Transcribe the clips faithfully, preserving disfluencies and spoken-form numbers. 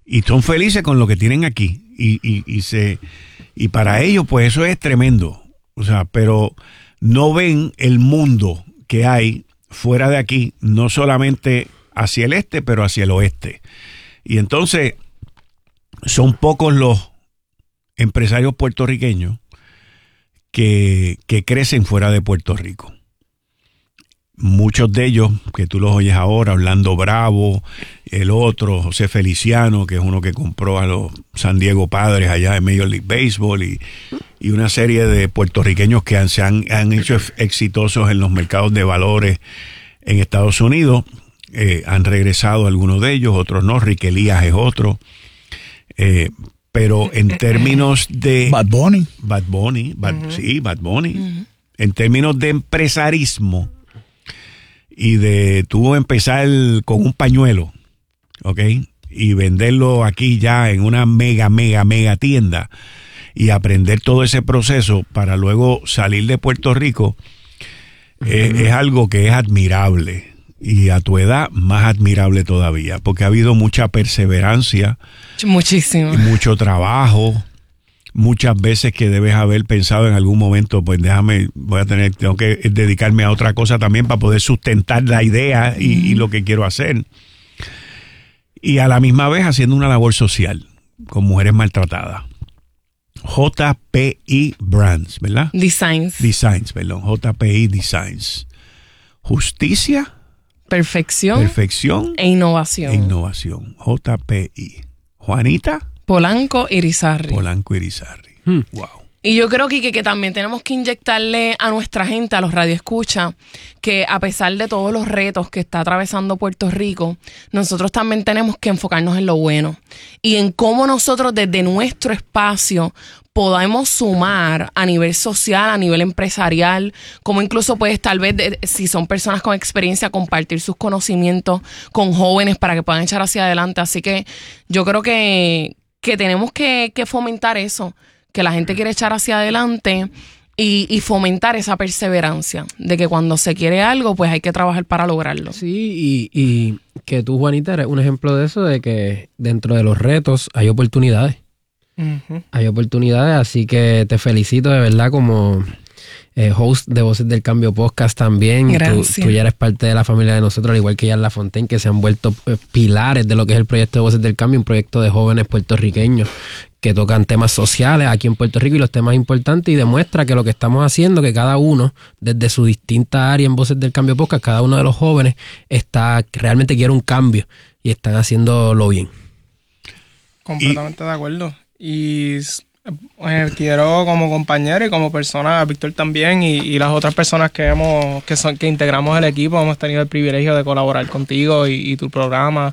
y son felices con lo que tienen aquí. Y, y, y, se, y para ellos, pues eso es tremendo. O sea, pero no ven el mundo que hay fuera de aquí, no solamente hacia el este, pero hacia el oeste. Y entonces, son pocos los empresarios puertorriqueños que, que crecen fuera de Puerto Rico. Muchos de ellos, que tú los oyes ahora, Orlando Bravo, el otro, José Feliciano, que es uno que compró a los San Diego Padres allá en Major League Baseball, y, y una serie de puertorriqueños que han, se han, han hecho exitosos en los mercados de valores en Estados Unidos. Eh, han regresado algunos de ellos, otros no. Rick Elías es otro. Eh, pero en términos de... Bad Bunny. Bad Bunny, Bad, uh-huh. sí, Bad Bunny. Uh-huh. En términos de empresarismo y de tú empezar con un pañuelo, ¿ok? Y venderlo aquí ya en una mega, mega, mega tienda y aprender todo ese proceso para luego salir de Puerto Rico, uh-huh. eh, es algo que es admirable. Y a tu edad, más admirable todavía, porque ha habido mucha perseverancia. Muchísimo. Y mucho trabajo. Muchas veces que debes haber pensado en algún momento, pues déjame, voy a tener, tengo que dedicarme a otra cosa también para poder sustentar la idea y, mm. y lo que quiero hacer. Y a la misma vez haciendo una labor social con mujeres maltratadas. J P I Brands, ¿verdad? Designs. Designs, perdón. J P I Designs. Justicia. Perfección. Perfección. E innovación. E innovación. J P I. Juanita. Polanco Irizarry. Polanco Irizarry. Hmm. Wow. Y yo creo, Quique, que también tenemos que inyectarle a nuestra gente, a los radioescuchas, que a pesar de todos los retos que está atravesando Puerto Rico, nosotros también tenemos que enfocarnos en lo bueno y en cómo nosotros desde nuestro espacio podamos sumar a nivel social, a nivel empresarial, como incluso puedes tal vez, de, si son personas con experiencia, compartir sus conocimientos con jóvenes para que puedan echar hacia adelante. Así que yo creo que, que tenemos que, que fomentar eso, que la gente quiere echar hacia adelante y, y fomentar esa perseverancia de que cuando se quiere algo, pues hay que trabajar para lograrlo. Sí, y, y que tú, Juanita, eres un ejemplo de eso, de que dentro de los retos hay oportunidades. Uh-huh. Hay oportunidades, así que te felicito de verdad como eh, host de Voces del Cambio Podcast también. Gracias. Tú, tú ya eres parte de la familia de nosotros, al igual que Jan Lafontaine, que se han vuelto eh, pilares de lo que es el proyecto de Voces del Cambio, un proyecto de jóvenes puertorriqueños que tocan temas sociales aquí en Puerto Rico y los temas importantes, y demuestra que lo que estamos haciendo, que cada uno, desde su distinta área en Voces del Cambio Podcast, cada uno de los jóvenes está realmente quiere un cambio y están haciéndolo bien. Completamente y, de acuerdo. Y eh, quiero, como compañero y como persona, Víctor también, y, y las otras personas que hemos que son que integramos el equipo, hemos tenido el privilegio de colaborar contigo y, y tu programa.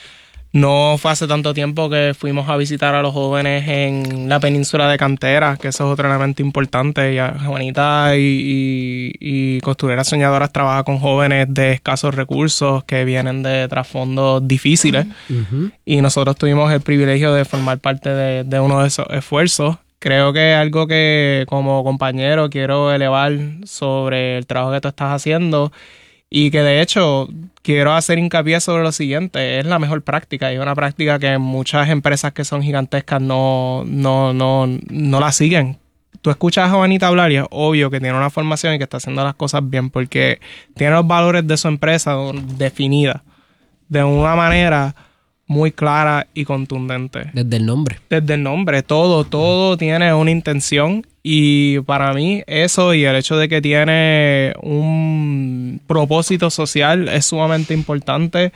No fue hace tanto tiempo que fuimos a visitar a los jóvenes en la península de Cantera, que eso es otro elemento importante. Y Juanita y, y, y Costureras Soñadoras trabaja con jóvenes de escasos recursos que vienen de trasfondos difíciles. Uh-huh. Y nosotros tuvimos el privilegio de formar parte de, de uno de esos esfuerzos. Creo que algo que como compañero quiero elevar sobre el trabajo que tú estás haciendo, y que de hecho quiero hacer hincapié sobre lo siguiente: es la mejor práctica, y es una práctica que muchas empresas que son gigantescas no, no, no, no la siguen. Tú escuchas a Juanita hablar y es obvio que tiene una formación y que está haciendo las cosas bien, porque tiene los valores de su empresa definida de una manera muy clara y contundente. Desde el nombre. Desde el nombre, todo, todo tiene una intención. Y para mí eso, y el hecho de que tiene un propósito social, es sumamente importante,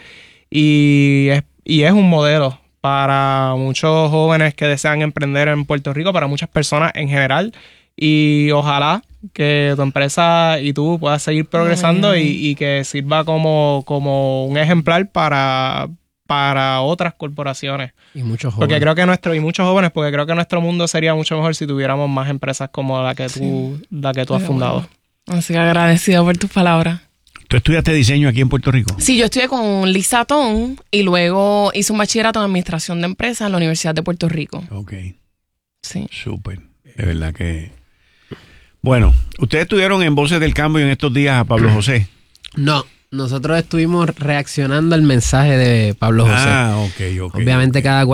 y es, y es un modelo para muchos jóvenes que desean emprender en Puerto Rico, para muchas personas en general. Y ojalá que tu empresa y tú puedas seguir progresando, y, y que sirva como, como un ejemplar para... para otras corporaciones. Y muchos jóvenes. Porque creo que nuestro, y muchos jóvenes, porque creo que nuestro mundo sería mucho mejor si tuviéramos más empresas como la que tú, sí. la que tú has fundado. Bueno. Así que agradecido por tus palabras. ¿Tú estudiaste diseño aquí en Puerto Rico? Sí, yo estudié con Lisa Ton y luego hice un bachillerato en administración de empresas en la Universidad de Puerto Rico. Ok. Sí. Súper. De verdad que... Bueno, ¿ustedes estuvieron en Voces del Cambio en estos días a Pablo José? No. Nosotros estuvimos reaccionando al mensaje de Pablo José. Ah, ok, ok. Obviamente okay. cada cual